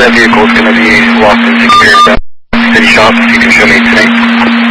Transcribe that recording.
that vehicle is going to be lost and secured at City Shop, if you can show me tonight.